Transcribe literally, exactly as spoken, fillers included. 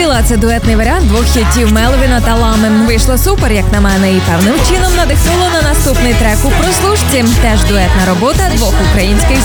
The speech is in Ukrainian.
Сила – це дуетний варіант двох хітів Мелвіна та Лами. Вийшло супер, як на мене, і певним чином надихнуло на наступний трек у прослушці. Теж дуетна робота двох українських